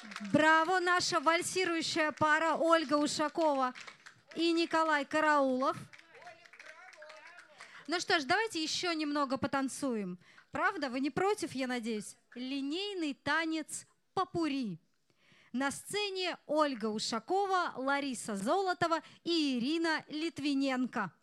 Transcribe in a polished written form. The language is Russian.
Браво, наша вальсирующая пара Ольга Ушакова и Николай Караулов. Ну что ж, давайте еще немного потанцуем. Правда? Вы не против, я надеюсь? Линейный танец попурри. На сцене Ольга Ушакова, Лариса Золотова и Ирина Литвиненко.